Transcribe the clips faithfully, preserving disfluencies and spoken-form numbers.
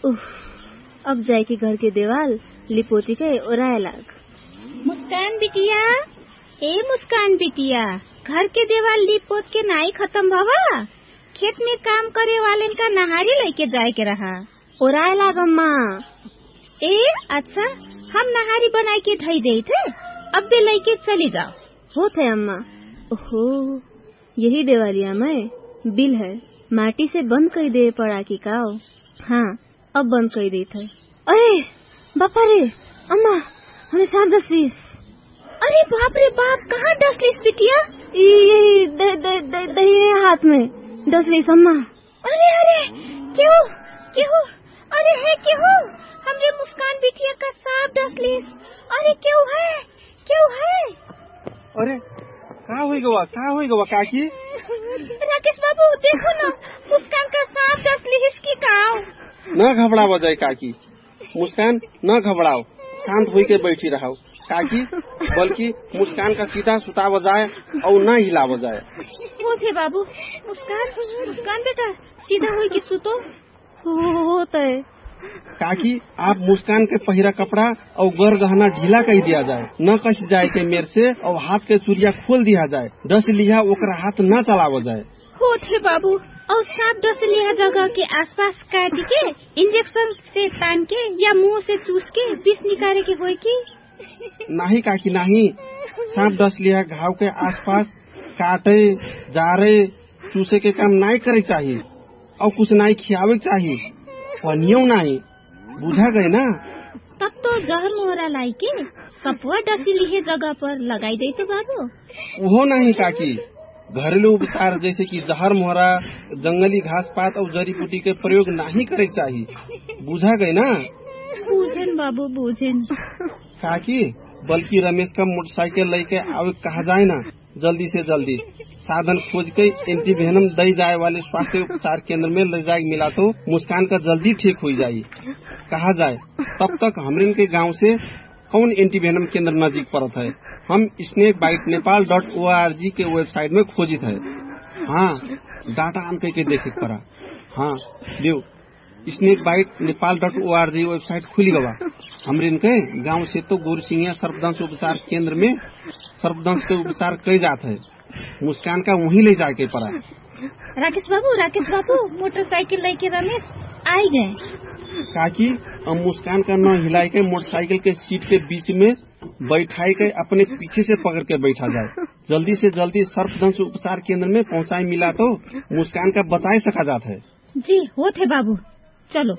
उफ, अब जाए के घर के देवाल लिपोती के ओराए लाग। मुस्कान बिटिया, ए मुस्कान बिटिया, घर के देवाल लिपोत के नाई खत्म भवा। खेत में काम करे वाले का नहारी लेके जाए के रहा। ओराए लाग अम्मा। ए अच्छा, हम नहारी बनाए के धई दे थे, अब भी लेके चली जाओ। हो थे अम्मा। ओहो, यही देवालिया में बिल है, माटी से बंद कर दे पड़ा की काओ। हाँ, अब बंद कर दी थे। अरे बापा रे अम्मा, हमें सांप डस लीस। अरे बाप रे बाप, कहाँ डस लीस बिटिया? यही दही हाथ में डस लीस अम्मा। अरे अरे क्यों क्यों? अरे है क्यों? हमरे मुस्कान बिटिया का सांप डस लीस। अरे क्यों है क्यों है? अरे कहाँ हुई गवा कहाँ हुई गवा काकी? राकेश बाबू देखो ना, मुस्कान का सांप डस लीस की काओ। न घबराओ जाए काकी, मुस्कान न घबराओ, शांत हुई के बैठी रहो काकी, बल्कि मुस्कान का सीधा सुता बजाए और न हिला बजाए। वो थे बाबू, मुस्कान मुस्कान बेटा सीधा हुई की सुतो। होता है काकी, आप मुस्कान के पहिरा कपड़ा और गर गहना ढीला कर दिया जाए, न कस जाए के मेर से, और हाथ के चूड़िया खोल दिया जाए, डस लिया ओकरा हाथ न चलाव जाए। हो थे बाबू, और सांप डस लिया जगह के आसपास काट के इंजेक्शन से तान के या मुंह से चूस के विष निकाले के होई की? नहीं काकी नहीं, सांप डस लिया घाव के आसपास काटे जारे चूसे के काम नहीं करे चाहिए, और कुछ नहीं खियावे चाहिए, पनियो नहीं, बुझा गए ना? तब तो जहर मोहरा लाई के सपुआ डसी लिए जगह पर लगाई दे तो बाबू। वो नहीं काकी, घरेलू उपचार जैसे कि जहर मोहरा, जंगली घास पात और जड़ी बूटी के प्रयोग नहीं करे चाहिए, बुझा गए ना? बूझन बाबू बूझन। काकी, बल्कि रमेश का मोटरसाइकिल लेके आवे कहा जाए ना, जल्दी से जल्दी साधन खोज के एंटीवेनम दे जाए वाले स्वास्थ्य उपचार केंद्र में ले जाए मिला तो मुस्कान का जल्दी ठीक हो जाये कहा जाए। तब तक हमरे के गांव से कौन एंटीवेनम केंद्र नजदीक पड़त है, हम snake bite Nepal dot O R G के वेबसाइट में खोजित है। हाँ, डाटा आन के देखे पड़ा। हाँ लियो, snake bite Nepal dot O R G website खुली गवा। हमरे इनके गांव से तो गोरसिंगिया सर्पदंश उपचार केंद्र में सर्पदंश के उपचार कई जाते है, मुस्कान का वहीं ले जाके पड़ा। राकेश बाबू राकेश बाबू मोटरसाइकिल लेके रमेश आई गए। काकी, अब मुस्कान का न हिलाई के मोटरसाइकिल के सीट के बीच में बैठाई के अपने पीछे से पकड़ के बैठा जाए, जल्दी से जल्दी सर्पदंश उपचार केंद्र में पहुंचाई मिला तो मुस्कान का बचाई सका जाता है। जी हो थे बाबू, चलो।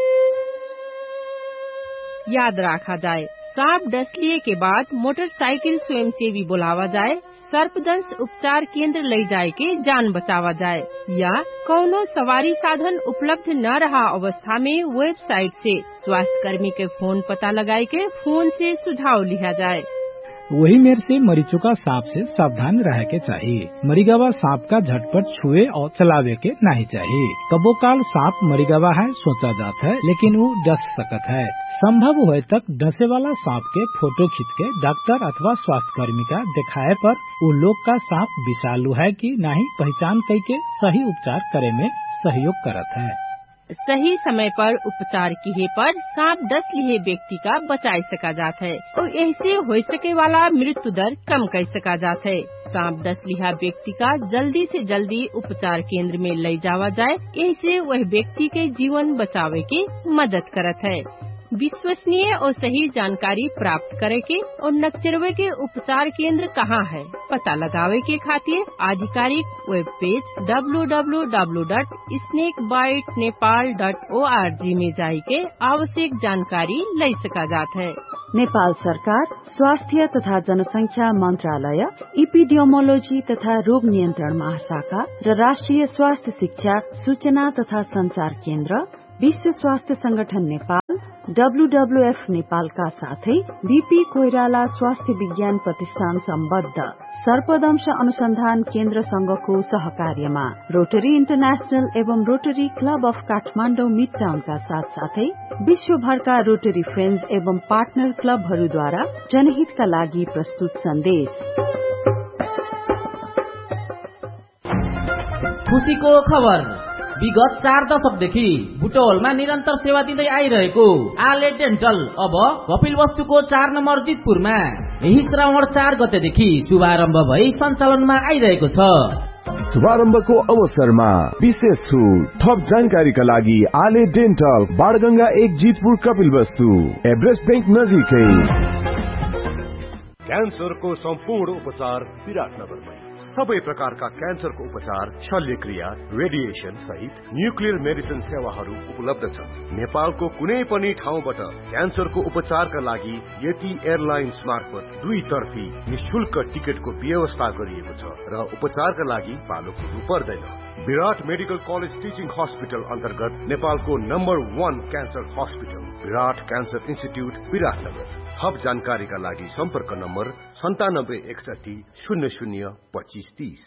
याद रखा जाए, सांप डस लिए के बाद मोटरसाइकिल स्वयंसेवी बुलावा जाए, सर्पदंश उपचार केंद्र ले जाए के जान बचावा जाए, या कौनो सवारी साधन उपलब्ध न रहा अवस्था में वेबसाइट से स्वास्थ्य कर्मी के फोन पता लगाए के फोन से सुझाव लिया जाए। वही मेर से मरी चुका सांप से सावधान रह के चाहिए। मरीगवा सांप का झटपट छुए और चलावे के नहीं चाहिए। कबो काल सांप मरीगवा है सोचा जाता है, लेकिन वो डस सकत है। संभव हुए तक डसे वाला सांप के फोटो खींच के डॉक्टर अथवा स्वास्थ्य कर्मी का दिखाए पर वो लोग का सांप विषालु है कि नहीं पहचान करके सही उपचार करे में सहयोग करत है। सही समय पर उपचार किए पर सांप डस लिए व्यक्ति का बचाई सका जाता है और ऐसे हो सके वाला मृत्यु दर कम कर सका जाता है। सांप डस लिया व्यक्ति का जल्दी से जल्दी उपचार केंद्र में ले जावा जाए, ऐसे वह व्यक्ति के जीवन बचावे की मदद करत है। विश्वसनीय और सही जानकारी प्राप्त करे के और नक्चरवे के उपचार केंद्र कहाँ है पता लगावे के खातिर आधिकारिक web page W W W dot snake bite Nepal dot O R G में जाई के आवश्यक जानकारी ले सका जाता है। नेपाल सरकार स्वास्थ्य तथा जनसंख्या मंत्रालय, इपिडियोमोलोजी तथा रोग नियन्त्रण महाशाखा र राष्ट्रिय स्वास्थ्य शिक्षा सूचना तथा संचार केन्द्र, विश्व स्वास्थ्य संगठन Nepal, W W F Nepal का साथै बीपी कोइराला स्वास्थ्य विज्ञान प्रतिष्ठान सम्बद्ध सर्पदंश अनुसन्धान केन्द्र संघको सहकार्यमा रोटरी इन्टरनेशनल एवं रोटरी क्लब अफ काठमाडौँ मिडटाउनका साथ साथै विश्वभरका रोटरी फ्रेन्ड्स एवं पार्टनर क्लबहरूद्वारा जनहितका लागि प्रस्तुत सन्देश। खुशीको खबर, विगत चार दशकदेखि बुटवलमा निरन्तर सेवा दिँदै आइरहेको आले डेन्टल अब कपिल वस्तुको चार नम्बर जितपुरमा यही श्रावण चार गतेदेखि शुभारम्भ भई सञ्चालनमा आइरहेको छ। शुभारम्भको अवसरमा विशेष छुट। थप जानकारीका लागि आले डेन्टल बाणगंगा एक जितपुर कपिल वस्तु एभरेस्ट बैंक नजिकै। क्यान्सरको सम्पूर्ण उपचार विराटनगरमै। सबै प्रकारका क्यान्सरको उपचार, शल्यक्रिया, रेडिएसन सहित न्युक्लियर मेडिसिन सेवाहरू उपलब्ध छन्। नेपालको कुनै पनि ठाउँबाट क्यान्सरको उपचारका लागि यति एयरलाइन्स मार्फत दुई तर्फी निशुल्क टिकटको व्यवस्था गरिएको छ र उपचारका लागि पालो कुर्नु पर्दैन। विराट मेडिकल कलेज टिचिङ हस्पिटल अन्तर्गत नेपालको नम्बर वान क्यान्सर हस्पिटल विराट क्यान्सर इन्स्टिट्युट विराटनगर। थप जानकारीका लागि सम्पर्क नम्बर सन्तानब्बे एकसठी शून्य शून्य पच्चिस तीस।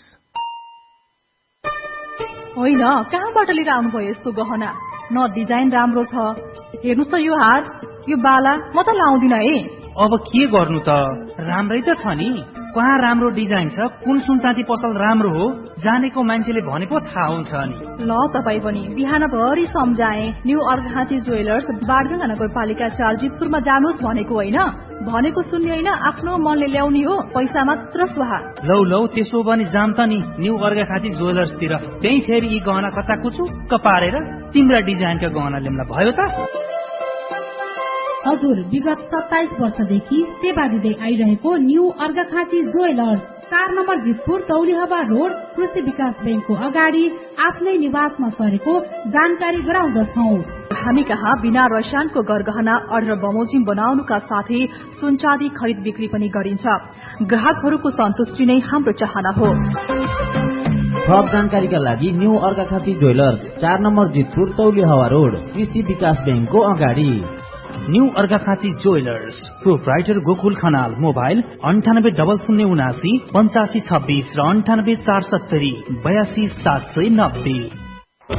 होइन, कहाँबाट लिएर आउनुभयो यस्तो गहना? न डिजाइन राम्रो छ। हेर्नुहोस् त यो हार, यो बाला म त लाउँदिन है। अब के गर्नु त, राम्रै त छ नि। कहाँ राम्रो डिजाइन छ, कुन सुनचाँदी पसल राम्रो हो, जानेको मान्छेले भनेको थाहा हुन्छ नि। ल तपाईँ पनि बिहान भरि सम्झाए न्यू अर्घाँची ज्वेलर्स बाणगंगा नगरपालिका चार जितपुरमा जानुहोस् भनेको होइन। भनेको सुन्ने होइन, आफ्नो मनले ल्याउने हो, पैसा मात्र सुहा। लौ लौ त्यसो भने जाम त नि न्यू अर्घाँची ज्वेलर्सतिर। त्यही फेरि यी गहना कचाकुचुक्क पारेर तिम्रा डिजाइनका गहना ल्याउला भयो त। हजुर, विगत सत्ताइस वर्षदेखि सेवा दिँदै आइरहेको न्यू अर्घाखाँची ज्वेलर्स चार नम्बर जितपुर तौलिहवा रोड कृषि विकास बैंकको अगाडि आफ्नै निवासमा सरेको जानकारी गराउँदछौँ। हामी कहाँ बिना रसायनको गरगहना अर्डर बमोजिम बनाउनुका साथै सुनचाँदी खरिद बिक्री पनि गरिन्छ। ग्राहकहरूको सन्तुष्टि नै हाम्रो चाहना हो। थप जानकारीका लागि न्यू अर्घाखाँची ज्वेलर्स चार नम्बर जितपुर तौलिहवा रोड कृषि विकास बैंकको अगाडि। New Arghakhanchi jewellers proprietor Gokul Khanal. Mobile अन्ठानब्बे डबल शून्य उनासी पञ्चासी छब्बीस र अन्ठानब्बे चार सत्तरी बयासी सात सय नब्बे।